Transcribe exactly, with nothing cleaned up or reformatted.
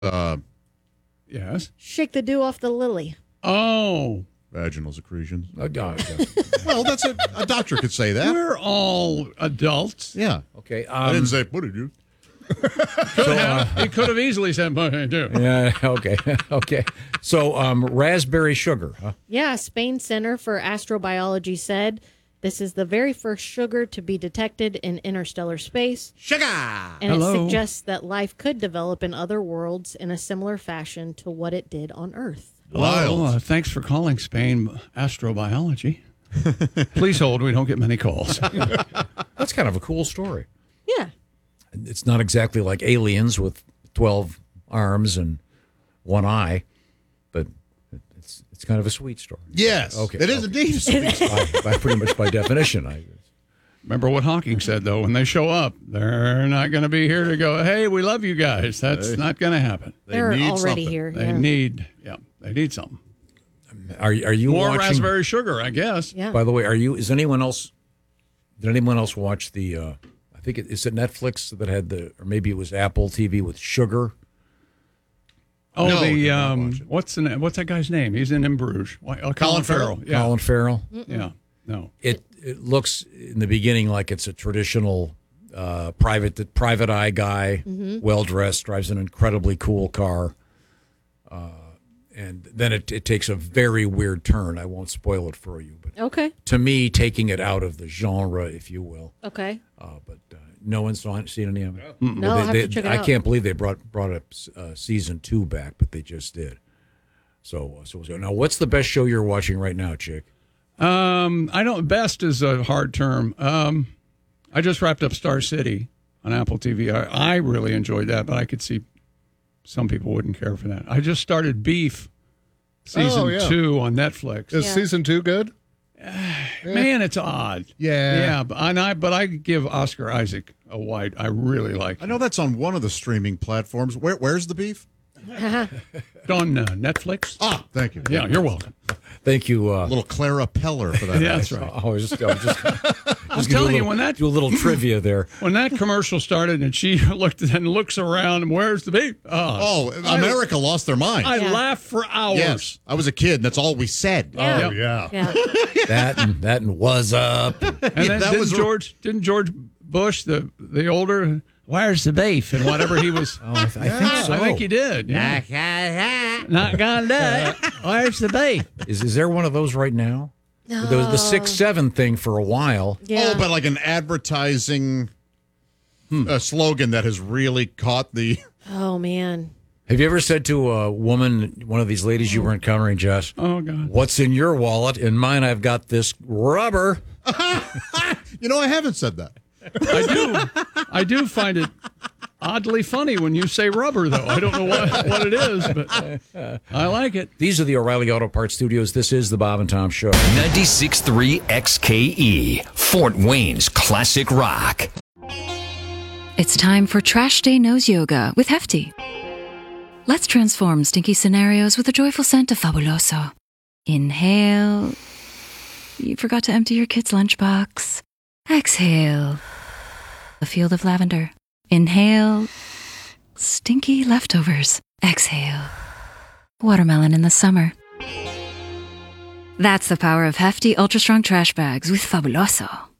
Uh, Yes. Shake the dew off the lily. Oh. Vaginal secretions. Oh, God. Well, that's a, a doctor could say that. We're all adults. Yeah. Okay. I Um, didn't say what did you? Could have, he could have easily said, "But I do." yeah. Okay. Okay. So, um, raspberry sugar, huh? Yeah, Spain Center for Astrobiology said this is the very first sugar to be detected in interstellar space. Sugar. And Hello. it suggests that life could develop in other worlds in a similar fashion to what it did on Earth. Wild. Well, uh, thanks for calling Spain Astrobiology. Please hold. We don't get many calls. That's kind of a cool story. Yeah. It's not exactly like aliens with twelve arms and one eye, but it's it's kind of a sweet story. Yes. Okay. It is indeed. a sweet story. by, by pretty much by definition. I, Remember what Hawking said, though. When they show up, they're not going to be here to go, hey, we love you guys. That's Hey. not going to happen. They They're need already something. here. They yeah. need, yeah, they need something. are are you More watching? raspberry sugar, I guess. Yeah. By the way, are you? Is anyone else? Did anyone else watch the? Uh, I think it, is it Netflix that had the, or maybe it was Apple T V with Sugar. Oh, No, did the, not um, watch it. what's the, na- what's that guy's name? He's in In Bruges. Why- uh, Colin, Colin Farrell? Farrell. Yeah. Colin Farrell. Yeah. No. It it looks in the beginning like it's a traditional uh, private private eye guy, well dressed, drives an incredibly cool car, uh, and then it, it takes a very weird turn. I won't spoil it for you, but Okay. to me, taking it out of the genre, if you will. Okay. Uh, but uh, no one's saw- seen any of it. No, I'll They- have they- to check it I out. can't believe they brought brought up uh, season two back, but they just did. So, uh, so, so now, what's the best show you're watching right now, Chick? Um, I don't, best is a hard term. Um, I just wrapped up Star City on Apple T V. I, I really enjoyed that, but I could see some people wouldn't care for that. I just started Beef season Oh, yeah. two on Netflix. Is Yeah. season two good? Man, it's odd. Yeah. Yeah, but and I but I give Oscar Isaac a wide. I really like I know that's on one of the streaming platforms. Where, where's the beef? it on uh, Netflix. Ah, thank you. Yeah, you're welcome. Thank you. Uh, A little Clara Peller for that. Yeah, that's right. I was just, I was just, just telling do a you, little- when that- do a little trivia there. When that commercial started and she looked and looks around and where's the beef? Oh, America lost their mind. I Yeah. laughed for hours. yes. I was a kid, and that's all we said. Yeah. Oh, yeah. Yeah. That and that and was up. And then that didn't was- George didn't George Bush the the older where's the beef and whatever he was. Oh, I, th- I think so. I think he did. Yeah. Not gonna do it. Where's the beef? Is is there one of those right now? There was the six seven thing for a while. Yeah. Oh, but like an advertising uh, slogan that has really caught the. Oh, man. Have you ever said to a woman, one of these ladies you were encountering, Jess, Oh God. "What's in your wallet? In mine, I've got this rubber." You know, I haven't said that. I do. I do find it oddly funny when you say rubber, though. I don't know what, what it is, but I like it. These are the O'Reilly Auto Parts Studios. This is the Bob and Tom Show. ninety-six point three X K E, Fort Wayne's classic rock. It's time for Trash Day Nose Yoga with Hefty. Let's transform stinky scenarios with a joyful scent of Fabuloso. Inhale. You forgot to empty your kid's lunchbox. Exhale. A field of lavender. Inhale. Stinky leftovers. Exhale. Watermelon in the summer. That's the power of Hefty Ultra Strong Trash Bags with Fabuloso.